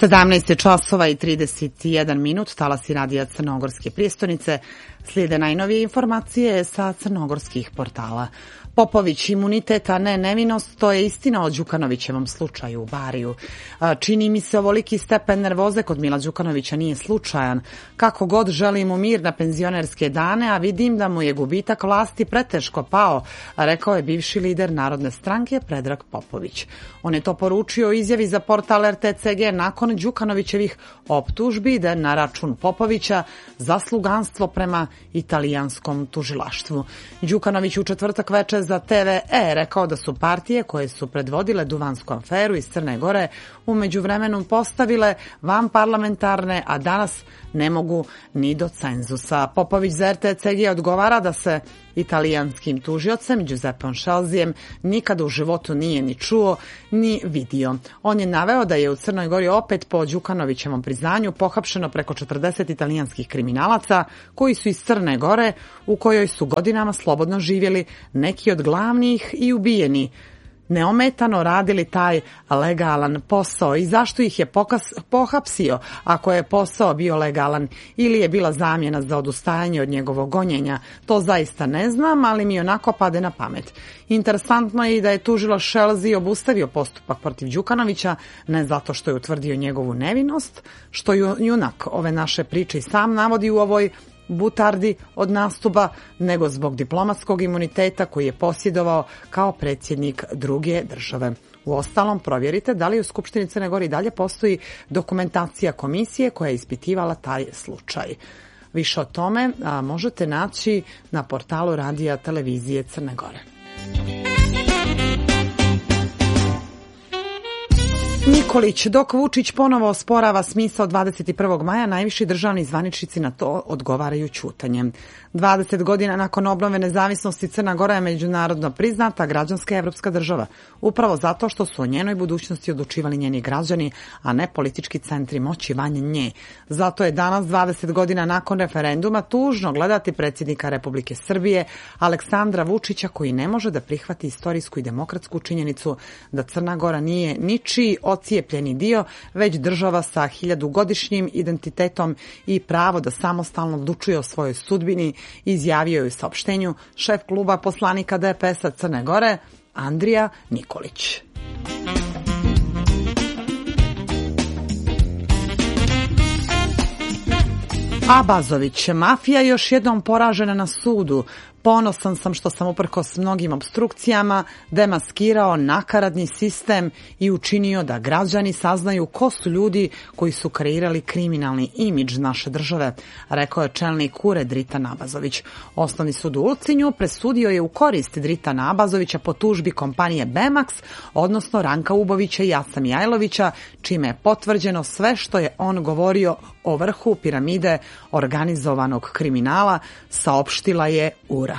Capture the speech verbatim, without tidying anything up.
sedamnaest časova i trideset jedan minut, talasi radija Crnogorske prijestonice. Slijede najnovije informacije sa crnogorskih portala. Popović imunitet, a ne nevinost, to je istina o Đukanovićevom slučaju u Bariju. Čini mi se ovoliki stepen nervoze kod Mila Đukanovića nije slučajan. Kako god želi mu mir na penzionerske dane, a vidim da mu je gubitak vlasti preteško pao, rekao je bivši lider Narodne stranke Predrag Popović. On je to poručio u izjavi za portal R T C G nakon Đukanovićevih optužbi da na račun Popovića za sluganstvo prema italijanskom tužilaštvu. Đukanović u četvrtak veče za T V E rekao da su partije koje su predvodile duvansku aferu iz Crne Gore u međuvremenu postavile vanparlamentarne, a danas ne mogu ni do cenzusa. Popović za R T C G odgovara da se italijanskim tužiocem Giuseppom Scelzijem nikada u životu nije ni čuo ni vidio. On je naveo da je u Crnoj Gori opet po Đukanovićevom priznanju pohapšeno preko četrdeset italijanskih kriminalaca koji su iz Crne Gore, u kojoj su godinama slobodno živjeli, neki od glavnih i ubijeni, neometano radili taj legalan posao. I zašto ih je pokas, pohapsio ako je posao bio legalan ili je bila zamjena za odustajanje od njegovog gonjenja? To zaista ne znam, ali mi onako pade na pamet. Interesantno je i da je tužilac Scelzi obustavio postupak protiv Đukanovića, ne zato što je utvrdio njegovu nevinost, što junak ove naše priče i sam navodi u ovoj butardi od nastupa, nego zbog diplomatskog imuniteta koji je posjedovao kao predsjednik druge države. Uostalom, provjerite da li u Skupštini Crne Gore i dalje postoji dokumentacija komisije koja je ispitivala taj slučaj. Više o tome a, možete naći na portalu radija televizije Crne Gore. Nikolić, dok Vučić ponovo osporava smisao dvadeset prvog maja, najviši državni zvaničnici na to odgovaraju ćutanjem. dvadeset godina nakon obnove nezavisnosti Crna Gora je međunarodno priznata građanska evropska država, upravo zato što su o njenoj budućnosti odlučivali njeni građani, a ne politički centri moći van nje. Zato je danas, dvadeset godina nakon referenduma, tužno gledati predsjednika Republike Srbije Aleksandra Vučića, koji ne može da prihvati istorijsku i demokratsku činjenicu da Crna Gora nije ničiji ocijepljeni dio, već država sa hiljadugodišnjim identitetom i pravo da samostalno odlučuje o svojoj sudbini, izjavio je u saopštenju šef kluba poslanika D P S-a Crne Gore Andrija Nikolić. Abazović, mafija još jednom poražena na sudu. Ponosan sam što sam uprkos mnogim opstrukcijama demaskirao nakaradni sistem i učinio da građani saznaju ko su ljudi koji su kreirali kriminalni imidž naše države, rekao je čelnik URE Dritan Abazović. Osnovni sud u Ulcinju presudio je u korist Dritana Abazovića po tužbi kompanije Bemax, odnosno Ranka Ubovića i Jasa Mijajlovića, čime je potvrđeno sve što je on govorio o vrhu piramide organizovanog kriminala, saopštila je URA.